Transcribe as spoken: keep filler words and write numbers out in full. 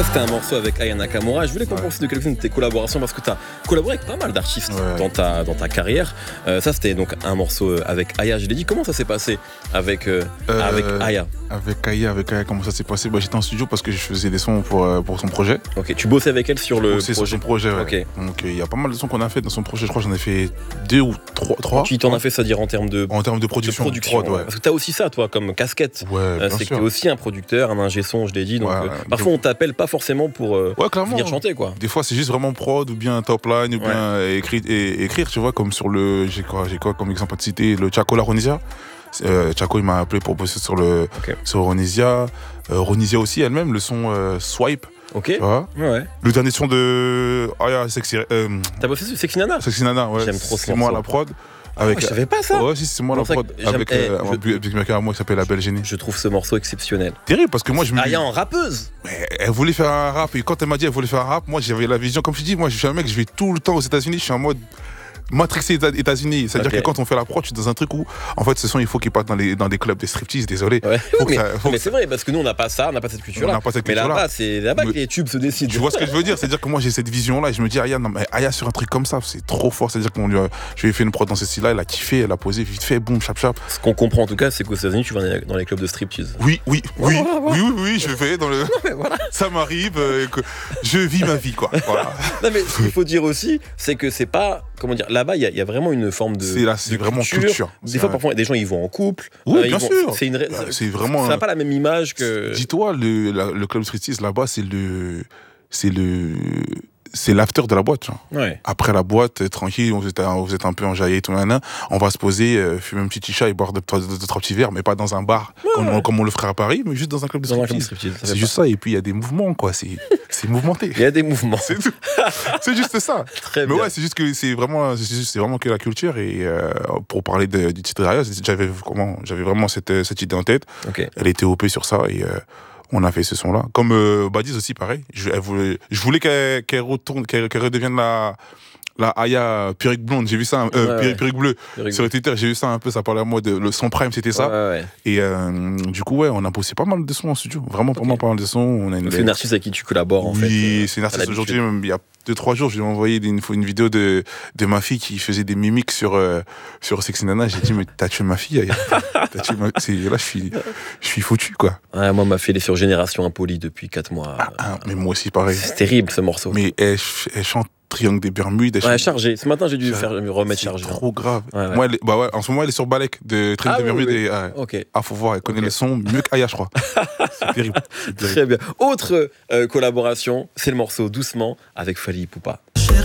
ça, c'était un morceau avec Aya Nakamura. Je voulais qu'on pense de quelques-unes de tes collaborations parce que tu as collaboré avec pas mal d'artistes ouais. dans, ta, dans ta carrière. Euh, ça, c'était donc un morceau avec Aya. Je l'ai dit, comment ça s'est passé avec, euh, euh, avec Aya Avec Aya, avec Aya, comment ça s'est passé bah, j'étais en studio parce que je faisais des sons pour, euh, pour son projet. Ok, tu bossais avec elle sur le projet sur son projet, ouais. Okay. Donc il euh, y a pas mal de sons qu'on a fait dans son projet. Je crois que j'en ai fait deux ou trois. trois tu t'en as fait, c'est-à-dire en termes de, en termes de production, de production prod, ouais. Parce que tu as aussi ça, toi, comme casquette. Ouais, euh, c'est sûr. Que tu es aussi un producteur, un ingé son, je l'ai dit. Donc ouais, euh, parfois, on t'appelle pas forcément pour euh, ouais, venir chanter, quoi. Des fois, c'est juste vraiment prod ou bien top line ou ouais. bien écrire, et, écrire, tu vois, comme sur le. J'ai quoi, j'ai quoi comme exemple à te citer, le Chaco La Ronisia. Euh, Chaco, il m'a appelé pour bosser sur, le, okay. sur Ronisia. Euh, Ronisia aussi, elle-même, le son euh, Swipe. Ok. Tu vois ouais. Le dernier son de. Ah, yeah, Sexy. Euh... T'as bossé sur Sexy Nana Sexy Nana, ouais. J'aime trop ce C'est moi à la prod. Avec... Ah, je savais pas ça. Ouais, si, c'est moi non, la prod. Avec euh, je... un beatmaker à moi qui s'appelle La Belle Génie. Je trouve ce morceau exceptionnel. Terrible parce que moi je me. Aya en rappeuse. Mais elle voulait faire un rap et quand elle m'a dit elle voulait faire un rap, moi j'avais la vision, comme je dis, moi je suis un mec, je vais tout le temps aux États-Unis, je suis en mode. Matrixé États-Unis, c'est-à-dire okay. que quand on fait l'approche, je suis dans un truc où, en fait, ce son, il faut qu'il parte dans, les, dans des clubs de striptease, désolé. Ouais. Faut mais ça, faut mais c'est vrai, parce que nous, on n'a pas ça, on n'a pas cette culture-là. On n'a pas cette mais culture-là. là-bas, c'est là-bas mais, que les tubes se décident. Tu vois ce que je veux dire? C'est-à-dire que moi, j'ai cette vision-là et je me dis, Aya, non, mais Aya sur un truc comme ça, c'est trop fort. C'est-à-dire qu'on lui a, je lui ai fait une prod dans ce style-là, elle a kiffé, elle a posé vite fait, boum, chap chap. Ce qu'on comprend en tout cas, c'est qu'aux États-Unis, tu vas dans les clubs de striptease. Oui, oui, oui, voilà, voilà. oui, oui, oui, je vais dans le. Non, mais voilà. Ça m'arrive, euh, que je vis ma vie, quoi. Voilà. Non, mais ce qu'il faut dire aussi, c'est que c'est pas, comment dire, là-bas, il y, y a vraiment une forme de. C'est là, c'est vraiment culture. culture. Des fois, parfois, des gens ils vont en couple. Oui, euh, bien vont... sûr. C'est une. C'est vraiment. Ça n'a pas la même image que. Dis-toi, le, la, le club striptease là-bas, c'est le, c'est le, c'est l'after de la boîte. Ouais. Après la boîte, tranquille, vous êtes, vous êtes un peu enjaillé et tout, on va se poser, euh, fumer un petit chicha et boire deux, trois, deux, deux, trois petits verres, mais pas dans un bar ouais. comme, on, comme on le ferait à Paris, mais juste dans un club de striptease. C'est juste ça. Et puis il y a des mouvements, quoi. C'est, c'est mouvementé. Il y a des mouvements. C'est tout. C'est juste ça. Très mais bien. ouais, c'est juste que c'est vraiment, c'est, juste, c'est vraiment que la culture. Et euh, pour parler de, du titre derrière, j'avais comment, j'avais vraiment cette, cette idée en tête. Okay. Elle était O P sur ça et. Euh, on a fait ce son-là. Comme euh, Badiz aussi, pareil. Je, elle voulait, je voulais qu'elle, qu'elle retourne, qu'elle, qu'elle redevienne la, la Aya Pyrrhic blonde. j'ai vu ça, euh, ouais, Pyrrhic bleu. Sur Twitter, j'ai vu ça un peu, ça parlait à moi de le son prime, c'était ça. Ouais, ouais. Et euh, du coup, ouais, on a bossé pas mal de sons en studio. Vraiment, okay. vraiment pas mal de sons. On a une... C'est une artiste avec qui tu collabores, en oui, fait. Oui, c'est une artiste aujourd'hui, même, il y a deux, trois jours, je lui ai envoyé une, une vidéo de, de ma fille qui faisait des mimiques sur, euh, sur Sexy Nana. J'ai dit, mais t'as tué ma fille. T'as tué ma... C'est, là, je suis, je suis foutu, quoi. Ouais, moi, ma fille, elle est sur Génération Impolie depuis quatre mois. Ah, ah, mais moi aussi, pareil. C'est terrible, ce morceau. Mais elle, elle chante Triangle des Bermudes. Ouais, chargé. Ce matin, j'ai dû faire, me remettre chargé. C'est trop hein. grave. Ouais, ouais. Moi, elle est, bah ouais, en ce moment, elle est sur Balek de Triangle ah, des oui, Bermudes. oui. Et, ah, okay. ah, faut voir, elle connaît okay. le son mieux qu'Aya, je crois. C'est terrible. C'est terrible. Très bien. Autre euh, collaboration, c'est le morceau Doucement avec Fally Ipupa.